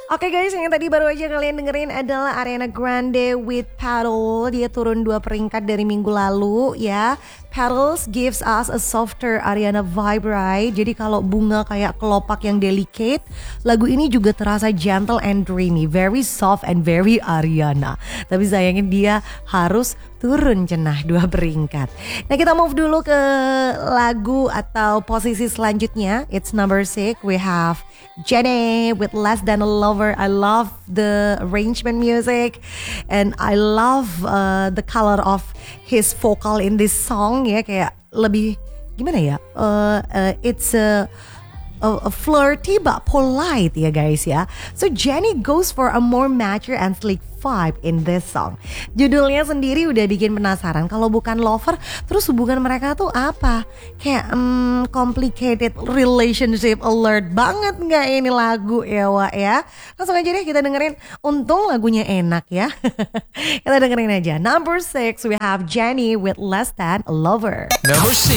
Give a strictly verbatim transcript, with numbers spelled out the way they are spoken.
Oke guys, yang tadi baru aja kalian dengerin adalah Ariana Grande with Paddle. Dia turun dua peringkat dari minggu lalu ya. Petals gives us a softer Ariana vibe, right? Jadi kalau bunga kayak kelopak yang delicate, lagu ini juga terasa gentle and dreamy, very soft and very Ariana. Tapi sayangnya dia harus turun cenah dua peringkat. Nah, kita move dulu ke lagu atau posisi selanjutnya. It's number six. We have Jennie with Less Than a Lover. I love the arrangement music and I love uh, the color of his vocal in this song ya, kayak lebih gimana ya? Uh, uh, it's a A, a flirty but polite ya guys ya. So Jennie goes for a more mature and sleek vibe in this song. Judulnya sendiri udah bikin penasaran. Kalau bukan lover, terus hubungan mereka tuh apa? Kayak um, complicated relationship alert banget nggak ini lagu ya Wak ya? Langsung aja deh kita dengerin. Untung lagunya enak ya. Kita dengerin aja. Number six we have Jennie with Less Than a Lover. Number six.